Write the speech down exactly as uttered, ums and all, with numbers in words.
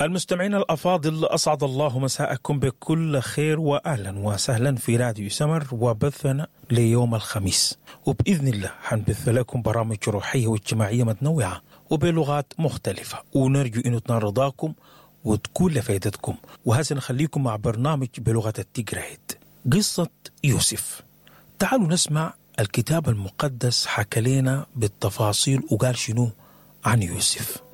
المستمعين الأفاضل، أسعد الله مساءكم بكل خير وأهلا وسهلا في راديو سمر وبثنا ليوم الخميس، وبإذن الله حنبث لكم برامج روحية واجتماعية متنوعة وبلغات مختلفة، ونرجو أن تنال رضاكم وتكون لفائدتكم. وهذا نخليكم مع برنامج بلغة التيغرايت، قصة يوسف. تعالوا نسمع الكتاب المقدس حكى لنا بالتفاصيل وقال شنو عن يوسف.